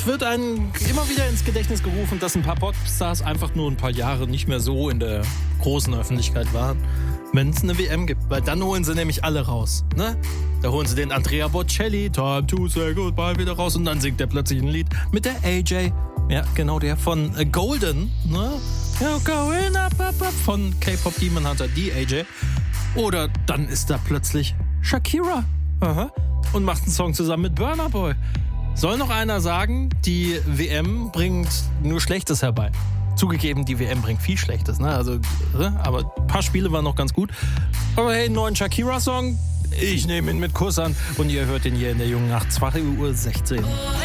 Es wird einem immer wieder ins Gedächtnis gerufen, dass ein paar Popstars einfach nur ein paar Jahre nicht mehr so in der großen Öffentlichkeit waren, wenn es eine WM gibt. Weil dann holen sie nämlich alle raus. Ne? Da holen sie den Andrea Bocelli, Time to Say Goodbye, wieder raus und dann singt er plötzlich ein Lied mit der AJ. Ja, genau, der von Golden. Ne? Ja, going up, up, up von K-Pop Demon Hunter, die AJ. Oder dann ist da plötzlich Shakira. Aha. Und macht einen Song zusammen mit Burna Boy. Soll noch einer sagen, die WM bringt nur Schlechtes herbei. Zugegeben, die WM bringt viel Schlechtes, ne? Also, aber ein paar Spiele waren noch ganz gut. Aber hey, einen neuen Shakira-Song, ich nehme ihn mit Kuss an. Und ihr hört ihn hier in der jungen Nacht, 2:16 Uhr.